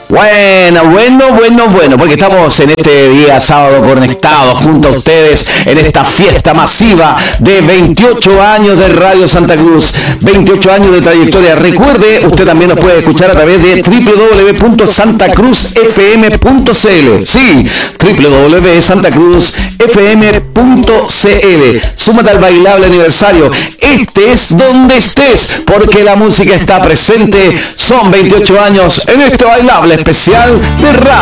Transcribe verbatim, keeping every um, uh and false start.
Bueno, bueno, bueno, bueno, porque estamos en este día sábado conectados junto a ustedes en esta fiesta masiva de veintiocho años de Radio Santa Cruz, veintiocho años de trayectoria. Recuerde, usted también nos puede escuchar a través de doble u doble u doble u punto santa cruz f m punto c l. Sí, doble u doble u doble u punto santa cruz f m punto c l. Súmate al bailable aniversario. Estés donde estés, porque la música está presente. Son veintiocho años en este bailable especial de Radio